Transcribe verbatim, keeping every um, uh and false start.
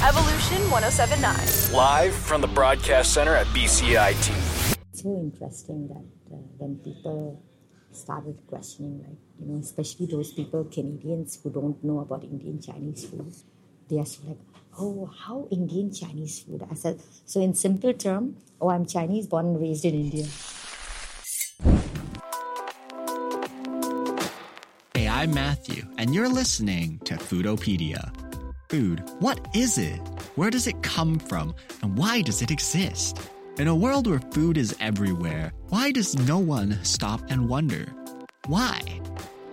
Evolution ten seventy-nine. Live from the broadcast center at B C I T. It's so interesting that uh, when people started questioning, like, you know, especially those people, Canadians who don't know about Indian Chinese food, they are like, oh, how Indian Chinese food? I said, so in simple term, oh, I'm Chinese, born and raised in India. Hey, I'm Matthew, and you're listening to Foodopedia. Food, what is it? Where does it come from? And why does it exist? In a world where food is everywhere, why does no one stop and wonder? Why?